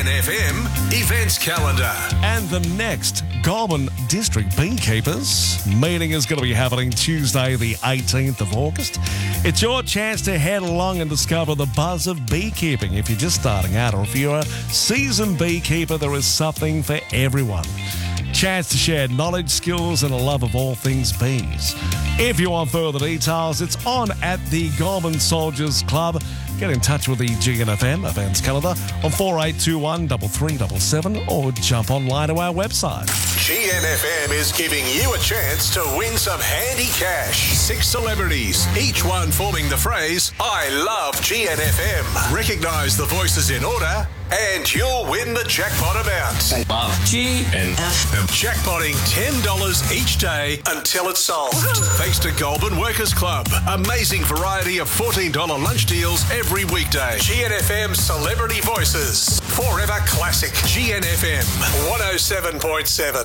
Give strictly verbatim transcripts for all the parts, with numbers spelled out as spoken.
F M events calendar. And the next Goulburn District Beekeepers meeting is going to be happening Tuesday, the eighteenth of August. It's your chance to head along and discover the buzz of beekeeping. If you're just starting out or if you're a seasoned beekeeper, there is something for everyone. Chance to share knowledge, skills, and a love of all things bees. If you want further details, it's on at the Goulburn Soldiers Club. Get in touch with the G N F M events calendar on four eight two one, three three seven seven or jump online to our website. G N F M is giving you a chance to win some handy cash. Six celebrities, each one forming the phrase, I love G N F M. Recognise the voices in order and you'll win the jackpot amount. I love G N F M. Jackpotting ten dollars each day until it's solved. Thanks to Goulburn Workers Club. Amazing variety of fourteen dollars lunch deals every weekday. G N F M Celebrity Voices. Forever classic. G N F M one oh seven point seven.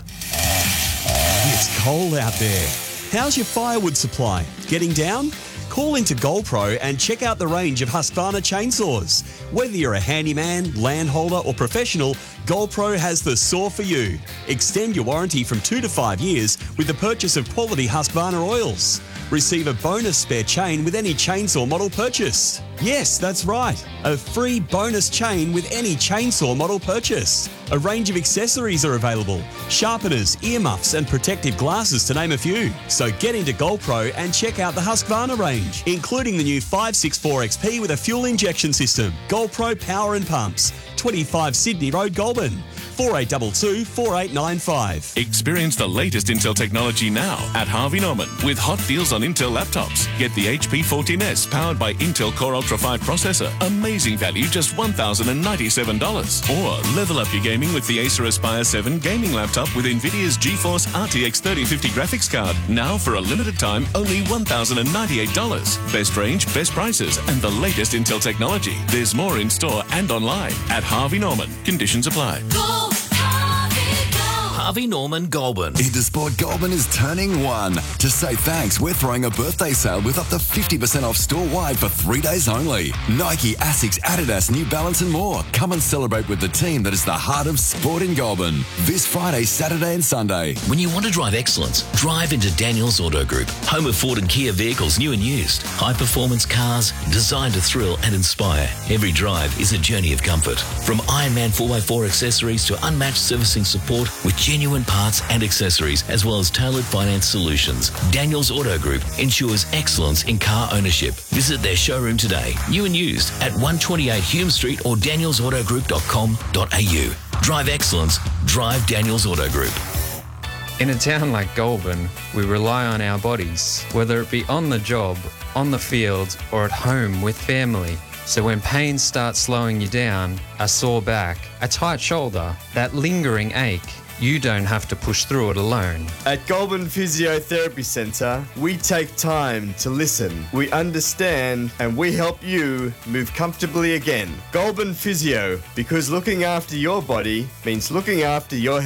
It's cold out there. How's your firewood supply? Getting down? Call into GoldPro and check out the range of Husqvarna chainsaws. Whether you're a handyman, landholder or professional, GoldPro has the saw for you. Extend your warranty from two to five years with the purchase of quality Husqvarna oils. Receive a bonus spare chain with any chainsaw model purchase. Yes, that's right. A free bonus chain with any chainsaw model purchase. A range of accessories are available. Sharpeners, earmuffs and protective glasses to name a few. So get into GoldPro and check out the Husqvarna range, including the new five sixty-four X P with a fuel injection system. GoldPro Power and Pumps. twenty-five Sydney Road, Goulburn. four eight two two, four eight nine five. Experience the latest Intel technology now at Harvey Norman with hot deals on Intel laptops. Get the H P fourteen S powered by Intel Core Ultra five processor. Amazing value, just one thousand ninety-seven dollars. Or level up your gaming with the Acer Aspire seven gaming laptop with NVIDIA's GeForce R T X thirty fifty graphics card. Now for a limited time, only one thousand ninety-eight dollars. Best range, best prices, and the latest Intel technology. There's more in store and online at Harvey Norman. Conditions apply. Go, Harvey, go. Harvey Norman Goulburn. Intersport Goulburn is turning one. To say thanks, we're throwing a birthday sale with up to fifty percent off store-wide for three days only. Nike, Asics, Adidas, New Balance and more. Come and celebrate with the team that is the heart of sport in Goulburn. This Friday, Saturday and Sunday. When you want to drive excellence, drive into Daniels Auto Group, home of Ford and Kia vehicles, new and used. High-performance cars designed to thrill and inspire. Every drive is a journey of comfort. From Ironman four by four accessories to unmatched servicing support with genuine parts and accessories, as well as tailored finance solutions. Daniels Auto Group ensures excellence in car ownership. Visit their showroom today, new and used, at one twenty-eight Hume Street or daniels auto group dot com dot a u. Drive excellence. Drive Daniels Auto Group. In a town like Goulburn, we rely on our bodies, whether it be on the job, on the field, or at home with family. So when pain starts slowing you down, a sore back, a tight shoulder, that lingering ache, you don't have to push through it alone. At Goulburn Physiotherapy Centre, we take time to listen. We understand and we help you move comfortably again. Goulburn Physio, because looking after your body means looking after your